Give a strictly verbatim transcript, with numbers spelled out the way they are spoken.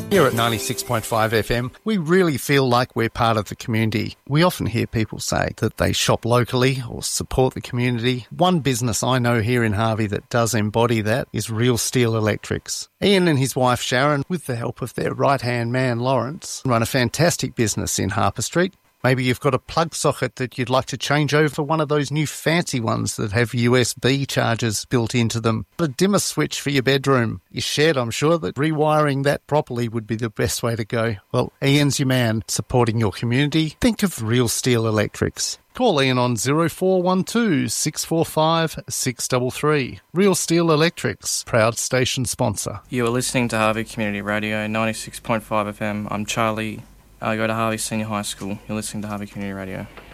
Here at ninety-six point five F M, we really feel like we're part of the community. We often hear people say that they shop locally or support the community. One business I know here in Harvey that does embody that is Real Steel Electrics. Ian and his wife Sharon, with the help of their right-hand man Lawrence, run a fantastic business in Harper Street. Maybe you've got a plug socket that you'd like to change over for one of those new fancy ones that have U S B chargers built into them. A dimmer switch for your bedroom. Your shed, I'm sure that rewiring that properly would be the best way to go. Well, Ian's your man, supporting your community. Think of Real Steel Electrics. Call Ian on zero four one two, six four five, six three three. Real Steel Electrics, proud station sponsor. You are listening to Harvey Community Radio, ninety-six point five F M. I'm Charlie. I go to Harvey Senior High School. You're listening to Harvey Community Radio.